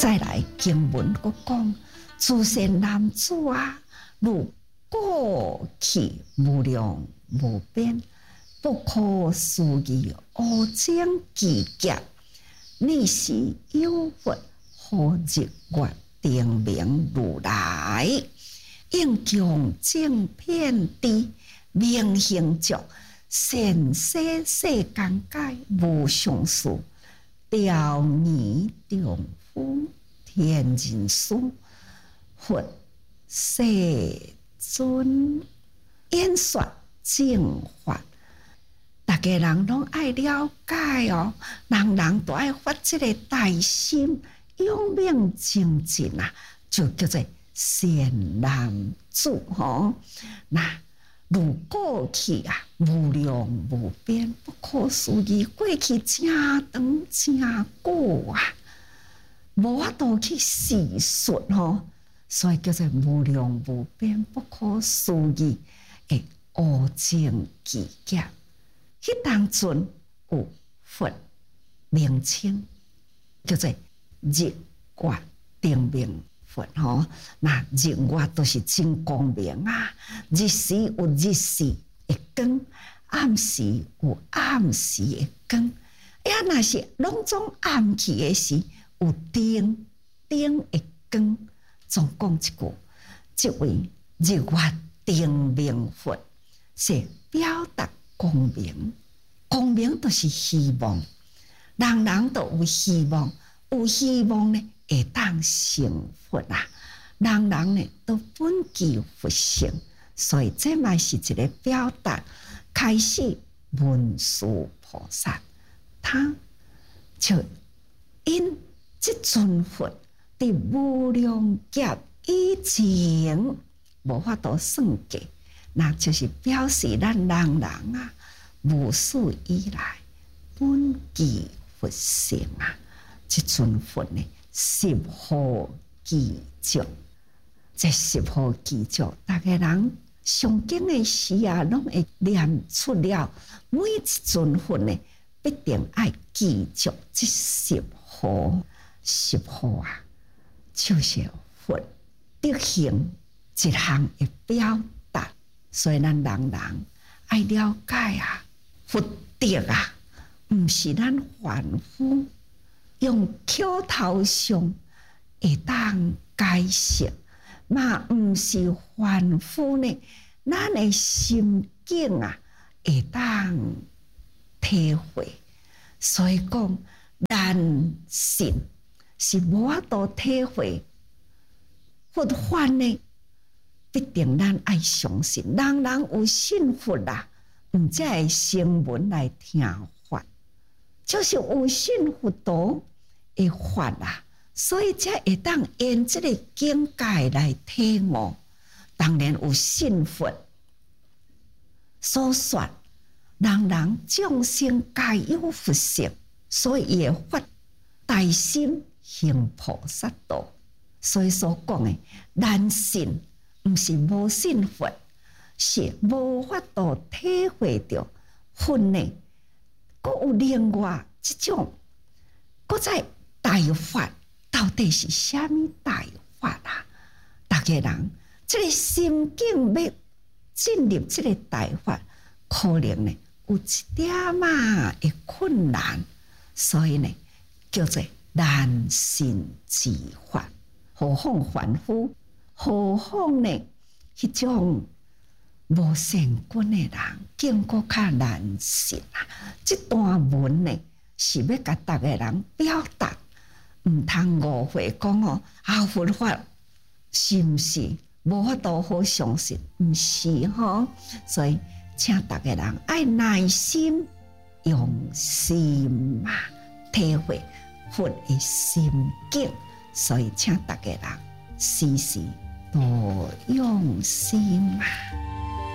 再来经文佫讲，自善男子啊，如过去无量无边，不可思议无间奇劫，你是有佛何日月定明如来，应供正遍地明行足，善世世间界无上数，调尼丈夫天人师，佛世尊演说正法。大家人拢爱了解哦，人都爱发这个大心，永命精进啊，就叫做善男子吼。那如过去啊，无量无边，不可思议，过去真长真久啊，无法度去细述吼，所以叫做无量无边，不可思议的无间奇劫。迄当阵有佛名称，叫做日月定明佛吼。那日月都是真光明啊，日时有日时的光，暗时有暗时的光。呀，若是拢总暗去的时，有灯的光。总讲一句，这位日月定明佛是表达光明，光明就是希望，人都有希望，有希望呢会当成佛啊！人呢都本具佛性，所以这嘛是一个表达。开始文殊菩萨，他就因这尊佛伫无量劫以前无法度算计，那就是表示咱人啊，无始以来本具佛性啊。这尊佛呢，十方具足，这十方具足，大家人上经的时啊，拢会念出了每一尊佛呢，必定爱具足这十方。十方啊，就是佛德行一项的表达，所以咱人爱了解啊，佛德啊，毋是咱凡夫用口头上会当解释，嘛毋是凡夫呢，咱的心境啊会当体会。所以讲，咱信是无法度体会佛法呢，必定咱爱相信。人有信佛啦，毋才会成文来听法，就是有信佛道的法啦，所以才会当沿这个境界来体悟。当然有信佛所说，人众生皆有佛性，所以伊会发大心行菩萨道。所以所讲的，咱信毋是无信佛，是无法度体会到佛呢，佫有另外一种，佫在大法到底是虾米大法啊？大家人这个心境要进入这个大法，可能呢有一点嘛的困难，所以呢叫做难信之法。何况凡夫，何况呢迄种无善根的人，更搁较难信啊！这段文呢是要甲大家人表达，毋通误会讲哦，佛法是毋是无法度好相信？毋是吼，所以请大家人爱耐心用心啊体会佛的心境。所以请大家人时时多用心啊。